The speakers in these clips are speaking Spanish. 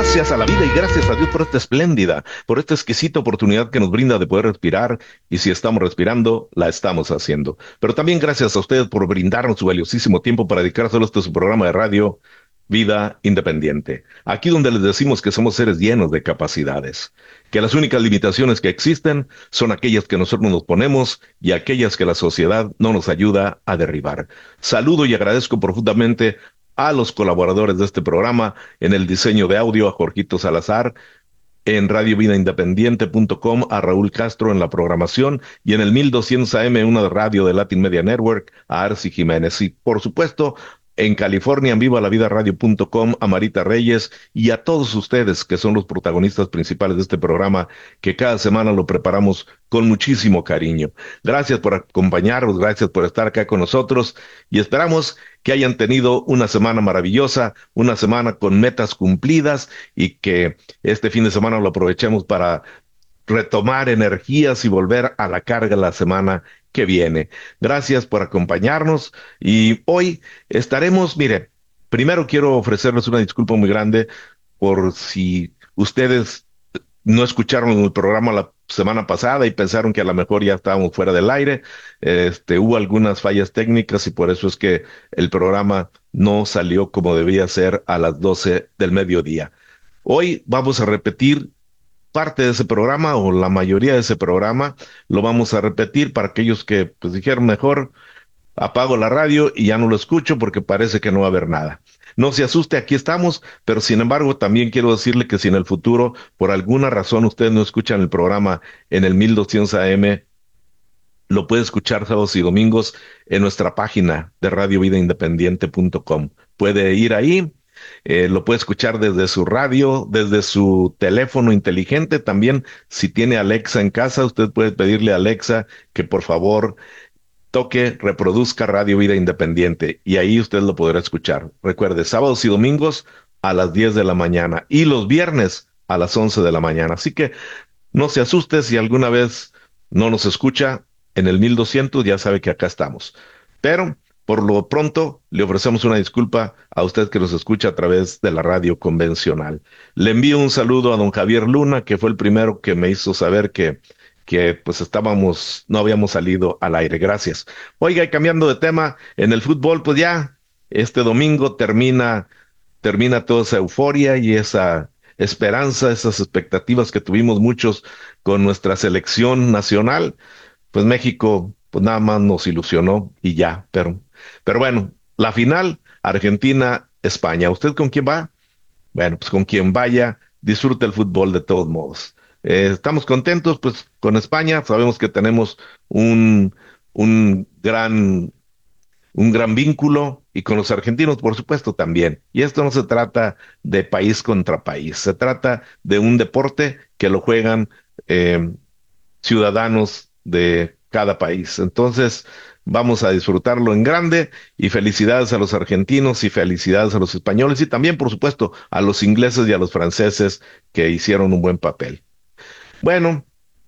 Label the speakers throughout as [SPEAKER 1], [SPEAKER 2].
[SPEAKER 1] Gracias a la vida y gracias a Dios por esta espléndida, por esta exquisita oportunidad que nos brinda de poder respirar y si estamos respirando, la estamos haciendo. Pero también gracias a ustedes por brindarnos su valiosísimo tiempo para dedicárselo a este su programa de radio, Vida Independiente. Aquí donde les decimos que somos seres llenos de capacidades, que las únicas limitaciones que existen son aquellas que nosotros nos ponemos y aquellas que la sociedad no nos ayuda a derribar. Saludo y agradezco profundamente a los colaboradores de este programa en el diseño de audio, a Jorgito Salazar, en radiovidaindependiente.com, a Raúl Castro en la programación y en el 1200 AM, una radio de Latin Media Network, a Arci Jiménez. Y por supuesto, en California, en vivalavida.radio.com, a Marita Reyes y a todos ustedes que son los protagonistas principales de este programa, que cada semana lo preparamos con muchísimo cariño. Gracias por acompañarnos, gracias por estar acá con nosotros y esperamos que hayan tenido una semana maravillosa, una semana con metas cumplidas y que este fin de semana lo aprovechemos para retomar energías y volver a la carga la semana que viene. Gracias por acompañarnos y hoy estaremos, mire, primero quiero ofrecerles una disculpa muy grande por si ustedes no escucharon el programa la semana pasada y pensaron que a lo mejor ya estábamos fuera del aire. Hubo algunas fallas técnicas y por eso es que el programa no salió como debía ser a las 12 del mediodía. Hoy vamos a repetir parte de ese programa o la mayoría de ese programa. Lo vamos a repetir para aquellos que pues dijeron mejor apago la radio y ya no lo escucho porque parece que no va a haber nada. No se asuste, aquí estamos, pero sin embargo también quiero decirle que si en el futuro por alguna razón ustedes no escuchan el programa en el 1200 AM, lo puede escuchar sábados y domingos en nuestra página de radiovidaindependiente.com. Puede ir ahí, lo puede escuchar desde su radio, desde su teléfono inteligente. También, si tiene Alexa en casa, usted puede pedirle a Alexa que por favor toque, reproduzca Radio Vida Independiente y ahí usted lo podrá escuchar. Recuerde, sábados y domingos a las 10 de la mañana y los viernes a las 11 de la mañana. Así que no se asuste si alguna vez no nos escucha en el 1200, ya sabe que acá estamos. Pero por lo pronto le ofrecemos una disculpa a usted que nos escucha a través de la radio convencional. Le envío un saludo a don Javier Luna, que fue el primero que me hizo saber que pues no habíamos salido al aire. Gracias. Oiga, y cambiando de tema, en el fútbol, pues ya este domingo termina toda esa euforia y esa esperanza, esas expectativas que tuvimos muchos con nuestra selección nacional. Pues México, pues nada más nos ilusionó y ya, pero bueno, la final, Argentina-España. ¿Usted con quién va? Bueno, pues con quien vaya, disfruta el fútbol de todos modos. Estamos contentos, pues, con España. Sabemos que tenemos un, un gran, un gran vínculo y con los argentinos, por supuesto, también. Y esto no se trata de país contra país, se trata de un deporte que lo juegan eh, ciudadanos de cada país. Entonces, vamos a disfrutarlo en grande y felicidades a los argentinos y felicidades a los españoles y también, por supuesto, a los ingleses y a los franceses que hicieron un buen papel. Bueno,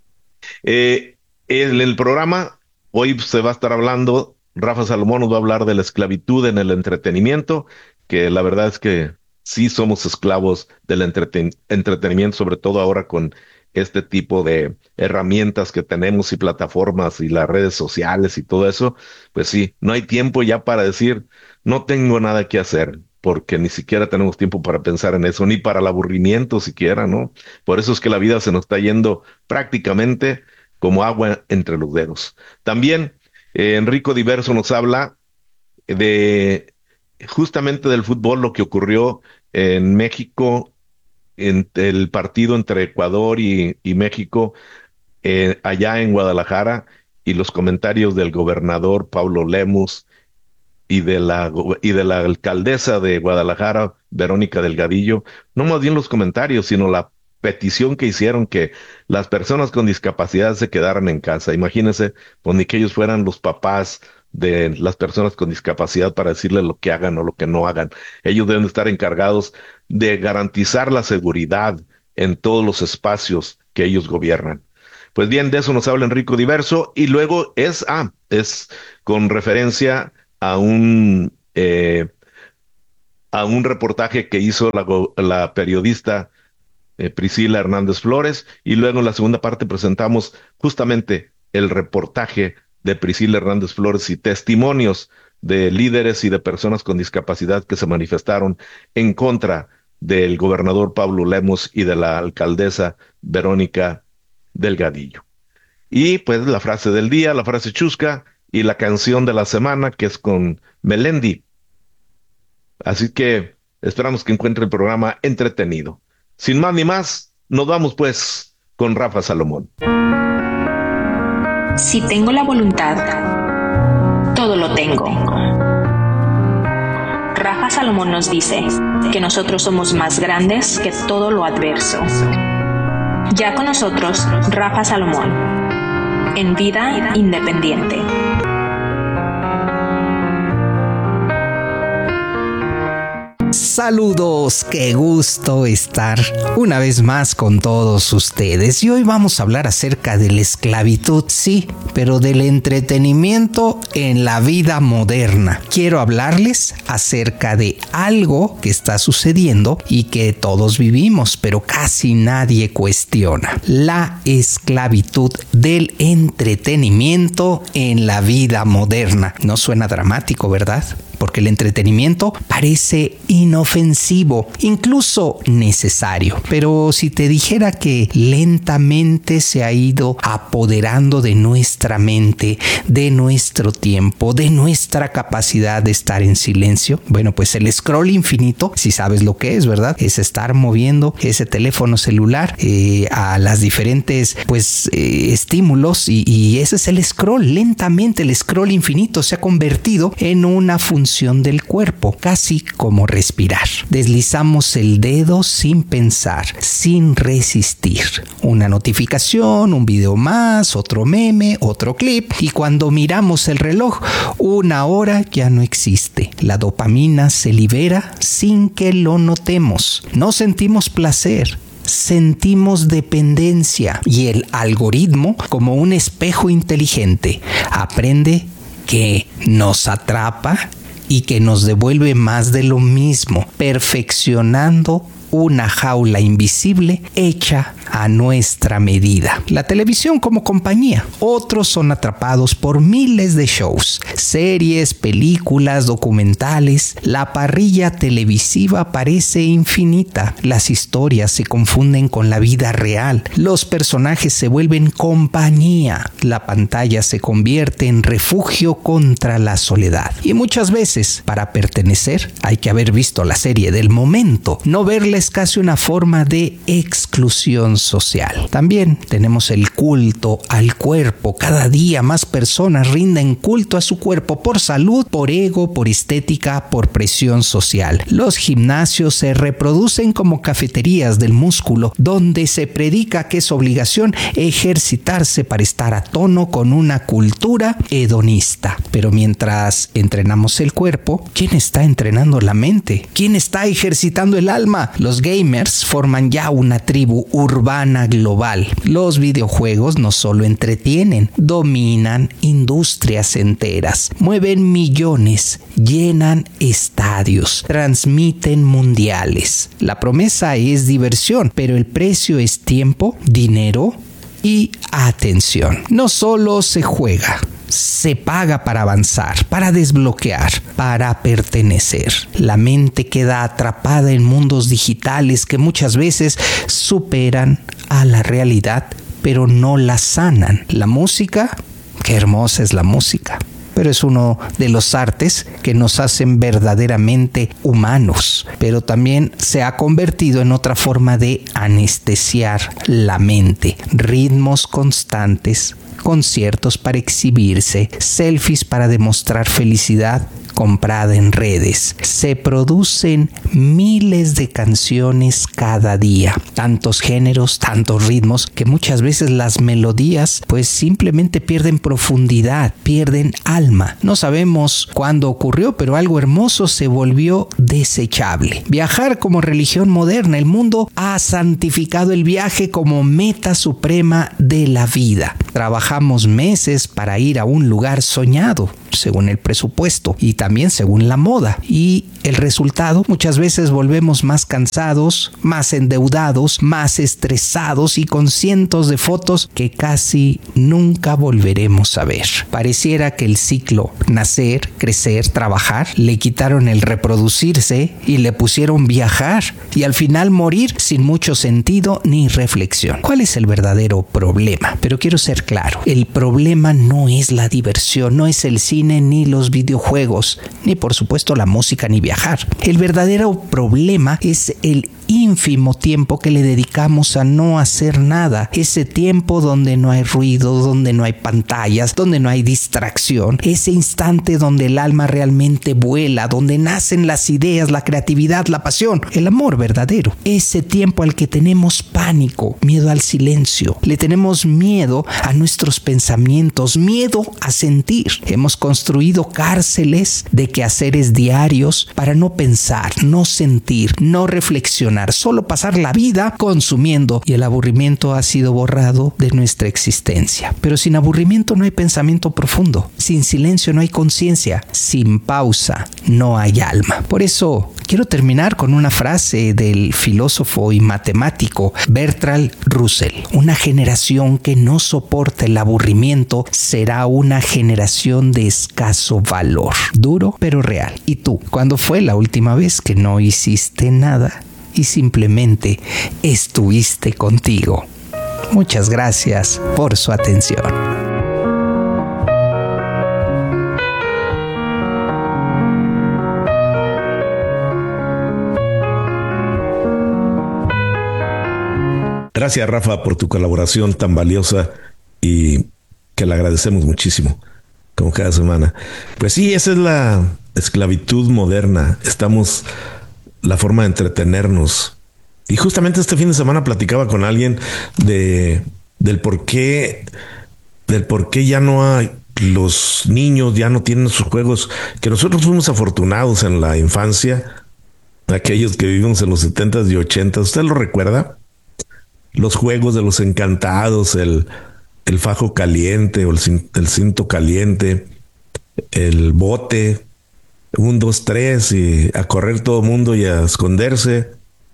[SPEAKER 1] en el programa hoy se va a estar hablando, Rafa Salomón nos va a hablar de la esclavitud en el entretenimiento, que la verdad es que sí somos esclavos del entretenimiento, sobre todo ahora con este tipo de herramientas que tenemos y plataformas y las redes sociales y todo eso, pues sí, no hay tiempo ya para decir, no tengo nada que hacer, porque ni siquiera tenemos tiempo para pensar en eso, ni para el aburrimiento siquiera, ¿no? Por eso es que la vida se nos está yendo prácticamente como agua entre los dedos. También Enrico Diverso nos habla de justamente del fútbol, lo que ocurrió en México, en el partido entre Ecuador y México, allá en Guadalajara, y los comentarios del gobernador Pablo Lemus y de la alcaldesa de Guadalajara, Verónica Delgadillo, no más bien los comentarios, sino la petición que hicieron que las personas con discapacidad se quedaran en casa. Imagínense, pues ni que ellos fueran los papás de las personas con discapacidad para decirles lo que hagan o lo que no hagan. Ellos deben estar encargados de garantizar la seguridad en todos los espacios que ellos gobiernan. Pues bien, de eso nos habla Enrico Diverso y luego es con referencia a a un reportaje que hizo la periodista Priscila Hernández Flores, y luego en la segunda parte presentamos justamente el reportaje de Priscila Hernández Flores y testimonios de líderes y de personas con discapacidad que se manifestaron en contra del gobernador Pablo Lemos y de la alcaldesa Verónica Delgadillo. Y pues la frase del día, la frase chusca y la canción de la semana, que es con Melendi. Así que esperamos que encuentre el programa entretenido. Sin más ni más, nos vamos pues con Rafa Salomón.
[SPEAKER 2] Si tengo la voluntad, todo lo tengo. Rafa Salomón nos dice que nosotros somos más grandes que todo lo adverso. Ya con nosotros, Rafa Salomón, en Vida Independiente.
[SPEAKER 3] Saludos, qué gusto estar una vez más con todos ustedes. Y hoy vamos a hablar acerca de la esclavitud, sí, pero del entretenimiento en la vida moderna. Quiero hablarles acerca de algo que está sucediendo y que todos vivimos, pero casi nadie cuestiona. La esclavitud del entretenimiento en la vida moderna. No suena dramático, ¿verdad? Porque el entretenimiento parece inofensivo, incluso necesario. Pero si te dijera que lentamente se ha ido apoderando de nuestra mente, de nuestro tiempo, de nuestra capacidad de estar en silencio, bueno, pues el scroll infinito, si sabes lo que es, ¿verdad? Es estar moviendo ese teléfono celular a las diferentes, estímulos y ese es el scroll. Lentamente el scroll infinito se ha convertido en una función del cuerpo, casi como respirar. Deslizamos el dedo sin pensar, sin resistir. Una notificación, un video más, otro meme, otro clip, y cuando miramos el reloj, una hora ya no existe. La dopamina se libera sin que lo notemos. No sentimos placer, sentimos dependencia, y el algoritmo, como un espejo inteligente, aprende que nos atrapa y que nos devuelve más de lo mismo, perfeccionando una jaula invisible hecha a nuestra medida. La televisión como compañía. Otros son atrapados por miles de shows, series, películas, documentales. La parrilla televisiva parece infinita. Las historias se confunden con la vida real. Los personajes se vuelven compañía. La pantalla se convierte en refugio contra la soledad. Y muchas veces, para pertenecer, hay que haber visto la serie del momento. No verla es casi una forma de exclusión social. También tenemos el culto al cuerpo. Cada día más personas rinden culto a su cuerpo por salud, por ego, por estética, por presión social. Los gimnasios se reproducen como cafeterías del músculo, donde se predica que es obligación ejercitarse para estar a tono con una cultura hedonista. Pero mientras entrenamos el cuerpo, ¿quién está entrenando la mente? ¿Quién está ejercitando el alma? Los gamers forman ya una tribu urbana global. Los videojuegos no solo entretienen, dominan industrias enteras, mueven millones, llenan estadios, transmiten mundiales. La promesa es diversión, pero el precio es tiempo, dinero y atención. No solo se juega, se paga para avanzar, para desbloquear, para pertenecer. La mente queda atrapada en mundos digitales que muchas veces superan a la realidad, pero no la sanan. La música, qué hermosa es la música, pero es uno de los artes que nos hacen verdaderamente humanos, pero también se ha convertido en otra forma de anestesiar la mente. Ritmos constantes, conciertos para exhibirse, selfies para demostrar felicidad comprada en redes. Se producen miles de canciones cada día, tantos géneros, tantos ritmos, que muchas veces las melodías pues simplemente pierden profundidad, pierden alma. No sabemos cuándo ocurrió, pero algo hermoso se volvió desechable. Viajar como religión moderna. El mundo ha santificado el viaje como meta suprema de la vida. Trabajamos meses para ir a un lugar soñado, según el presupuesto y también según la moda. Y el resultado, muchas veces volvemos más cansados, más endeudados, más estresados y con cientos de fotos que casi nunca volveremos a ver. Pareciera que el ciclo nacer, crecer, trabajar, le quitaron el reproducirse y le pusieron viajar y al final morir sin mucho sentido ni reflexión. ¿Cuál es el verdadero problema? Pero quiero ser claro, el problema no es la diversión, no es el cine ni los videojuegos, ni por supuesto la música ni viajar. El verdadero problema es el ínfimo tiempo que le dedicamos a no hacer nada, ese tiempo donde no hay ruido, donde no hay pantallas, donde no hay distracción, ese instante donde el alma realmente vuela, donde nacen las ideas, la creatividad, la pasión, el amor verdadero, ese tiempo al que tenemos pánico, miedo al silencio, le tenemos miedo a nuestros pensamientos, miedo a sentir. Hemos construido cárceles de quehaceres diarios para no pensar, no sentir, no reflexionar, solo pasar la vida consumiendo, y el aburrimiento ha sido borrado de nuestra existencia. Pero sin aburrimiento no hay pensamiento profundo, sin silencio no hay conciencia, sin pausa no hay alma. Por eso quiero terminar con una frase del filósofo y matemático Bertrand Russell: una generación que no soporta el aburrimiento será una generación de escaso valor. Duro pero real. ¿Y tú? ¿Cuándo fue la última vez que no hiciste nada y simplemente estuviste contigo? Muchas gracias por su atención.
[SPEAKER 1] Gracias, Rafa, por tu colaboración tan valiosa y que le agradecemos muchísimo, como cada semana. Pues sí, esa es la esclavitud moderna. Estamos la forma de entretenernos. Y justamente este fin de semana platicaba con alguien del por qué ya no hay, los niños ya no tienen sus juegos, que nosotros fuimos afortunados en la infancia, aquellos que vivimos en los 70s y 80s. ¿Usted lo recuerda? Los juegos de los encantados, el fajo caliente o el cinto caliente, el bote, 1, 2, 3 y a correr todo el mundo y a esconderse.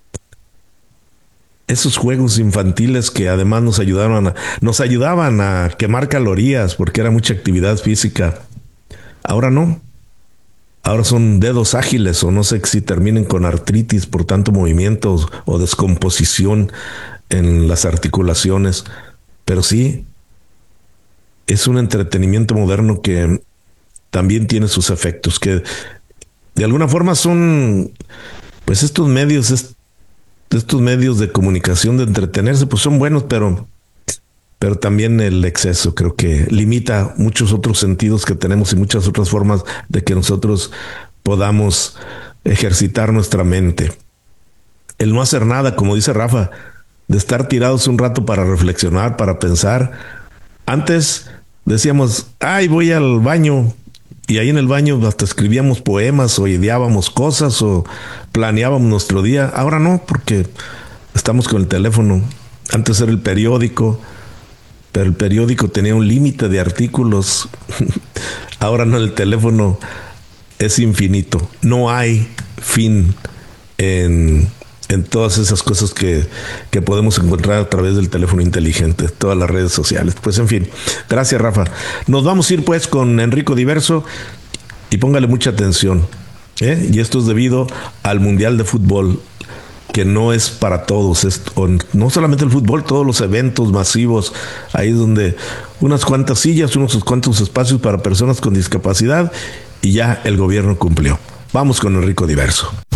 [SPEAKER 1] Esos juegos infantiles que además nos ayudaban a quemar calorías porque era mucha actividad física. Ahora no. Ahora son dedos ágiles, o no sé si terminen con artritis por tanto movimiento o descomposición en las articulaciones. Pero sí, es un entretenimiento moderno que también tiene sus efectos, que de alguna forma son, pues estos medios de comunicación, de entretenerse, pues son buenos, pero también el exceso creo que limita muchos otros sentidos que tenemos y muchas otras formas de que nosotros podamos ejercitar nuestra mente. El no hacer nada, como dice Rafa, de estar tirados un rato para reflexionar, para pensar. Antes decíamos, voy al baño, y ahí en el baño hasta escribíamos poemas o ideábamos cosas o planeábamos nuestro día. Ahora no, porque estamos con el teléfono. Antes era el periódico, pero el periódico tenía un límite de artículos. Ahora no, el teléfono es infinito. No hay fin en todas esas cosas que podemos encontrar a través del teléfono inteligente, todas las redes sociales. Pues en fin, gracias, Rafa. Nos vamos a ir pues con Enrico Diverso, y póngale mucha atención, y esto es debido al Mundial de Fútbol, que no es para todos, no solamente el fútbol, todos los eventos masivos, ahí donde unas cuantas sillas, unos cuantos espacios para personas con discapacidad, y ya el gobierno cumplió. Vamos con Enrico Diverso.